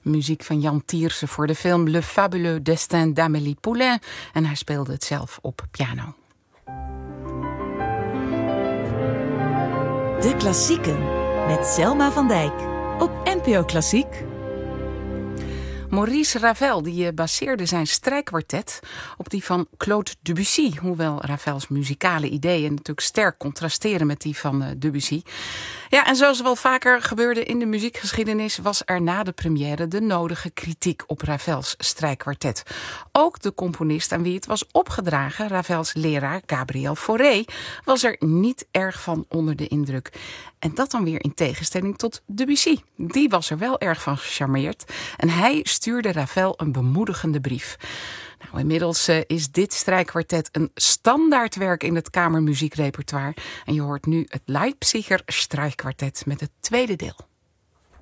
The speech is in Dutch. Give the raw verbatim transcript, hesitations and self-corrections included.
Muziek van Jan Tiersen voor de film Le Fabuleux Destin d'Amélie Poulain. En hij speelde het zelf op piano. De Klassieken met Selma van Dijk op N P O Klassiek. Maurice Ravel die baseerde zijn strijkkwartet op die van Claude Debussy. Hoewel Ravels muzikale ideeën natuurlijk sterk contrasteren met die van Debussy. Ja, en zoals wel vaker gebeurde in de muziekgeschiedenis was er na de première de nodige kritiek op Ravels strijkkwartet. Ook de componist aan wie het was opgedragen, Ravels leraar Gabriel Fauré, was er niet erg van onder de indruk. En dat dan weer in tegenstelling tot Debussy. Die was er wel erg van gecharmeerd. En hij stuurde Ravel een bemoedigende brief. Nou, inmiddels uh, is dit strijkkwartet een standaardwerk in het kamermuziekrepertoire. En je hoort nu het Leipziger Strijkkwartet met het tweede deel.